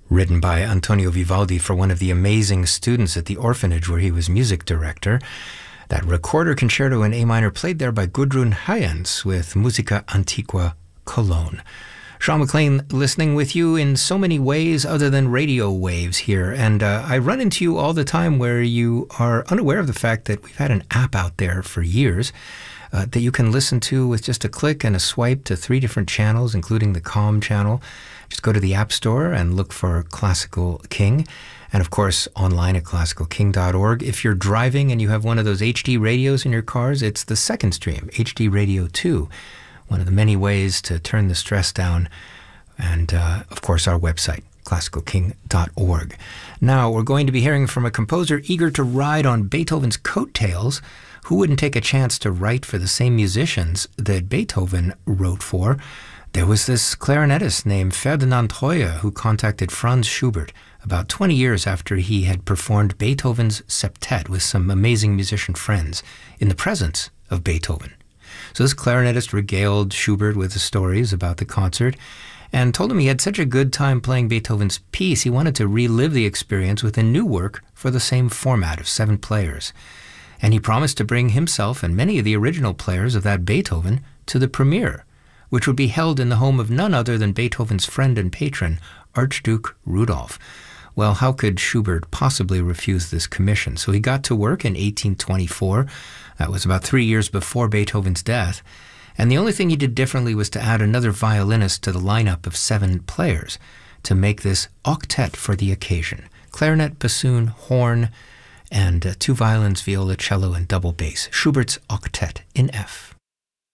written by Antonio Vivaldi for one of the amazing students at the orphanage where he was music director. That recorder concerto in A minor played there by Gudrun Hyans with Musica Antiqua Cologne. Sean McLean listening with you in so many ways other than radio waves here. And I run into you all the time where you are unaware of the fact that we've had an app out there for years that you can listen to with just a click and a swipe to 3 different channels, including the COM channel. Just go to the App Store and look for Classical King. And of course, online at classicalking.org. If you're driving and you have one of those HD radios in your cars, it's the second stream, HD Radio 2. One of the many ways to turn the stress down. And of course, our website, classicalking.org. Now, we're going to be hearing from a composer eager to ride on Beethoven's coattails. Who wouldn't take a chance to write for the same musicians that Beethoven wrote for? There was this clarinetist named Ferdinand Troyer who contacted Franz Schubert about 20 years after he had performed Beethoven's septet with some amazing musician friends in the presence of Beethoven. So this clarinetist regaled Schubert with the stories about the concert and told him he had such a good time playing Beethoven's piece, he wanted to relive the experience with a new work for the same format of 7 players. And he promised to bring himself and many of the original players of that Beethoven to the premiere, which would be held in the home of none other than Beethoven's friend and patron, Archduke Rudolf. Well, how could Schubert possibly refuse this commission? So he got to work in 1824. That was about 3 years before Beethoven's death. And the only thing he did differently was to add another violinist to the lineup of 7 players to make this octet for the occasion. Clarinet, bassoon, horn, and 2 violins, viola, cello, and double bass. Schubert's Octet in F.